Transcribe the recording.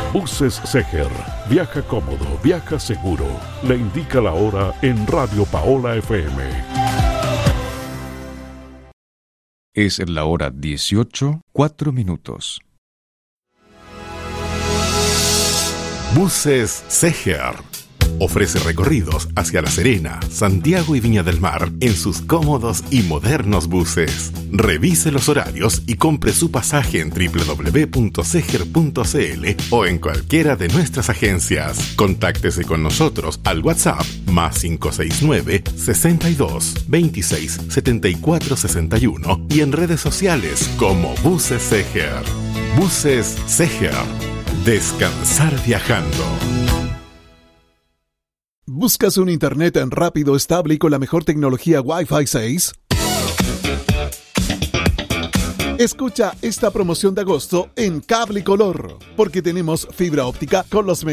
Buses Seger. Viaja cómodo, viaja seguro. Le indica la hora en Radio Paola FM. Es la hora 18:04. Buses Seger ofrece recorridos hacia La Serena, Santiago y Viña del Mar en sus cómodos y modernos buses. Revise los horarios y compre su pasaje en www.seger.cl o en cualquiera de nuestras agencias. Contáctese con nosotros al WhatsApp +569 62 26 74 61 y en redes sociales como Buses Seger. Buses Seger. Descansar viajando. ¿Buscas un internet rápido, estable y con la mejor tecnología Wi-Fi 6? Escucha esta promoción de agosto en Cable y Color, porque tenemos fibra óptica con los